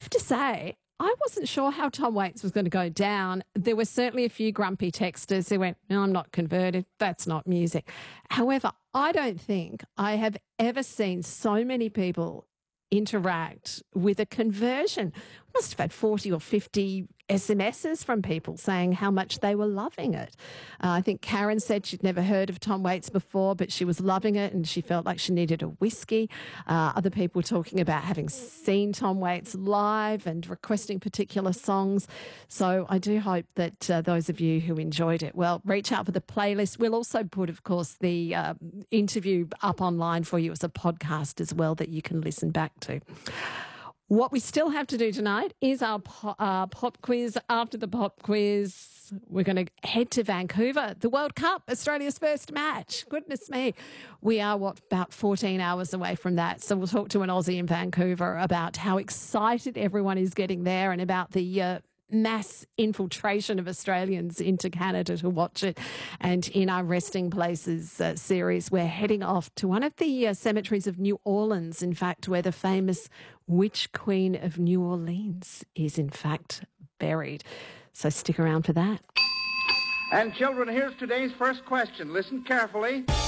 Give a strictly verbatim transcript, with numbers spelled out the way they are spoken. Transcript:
have to say, I wasn't sure how Tom Waits was going to go down. There were certainly a few grumpy texters who went, no, I'm not converted. That's not music. However, I don't think I have ever seen so many people interact with a conversion. Must have had forty or fifty S M Ses from people saying how much they were loving it. Uh, I think Karen said she'd never heard of Tom Waits before, but she was loving it and she felt like she needed a whiskey. Uh, other people were talking about having seen Tom Waits live and requesting particular songs. So I do hope that uh, those of you who enjoyed it, well, reach out for the playlist. We'll also put, of course, the uh, interview up online for you as a podcast as well that you can listen back to. What we still have to do tonight is our po- uh, pop quiz. After the pop quiz, we're going to head to Vancouver, the World Cup, Australia's first match. Goodness me. We are, what, about fourteen hours away from that. So we'll talk to an Aussie in Vancouver about how excited everyone is getting there and about the uh, mass infiltration of Australians into Canada to watch it. And in our Resting Places uh, series, we're heading off to one of the uh, cemeteries of New Orleans, in fact, where the famous Witch Queen of New Orleans is, in fact, buried. So stick around for that. And children, here's today's first question. Listen carefully.